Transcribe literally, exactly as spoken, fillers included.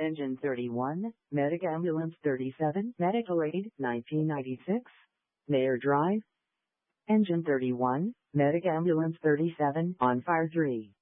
Engine thirty-one, Medic Ambulance thirty-seven, Medical Aid nineteen ninety-six, Mayor Drive. Engine thirty-one, Medic Ambulance thirty-seven, on fire three.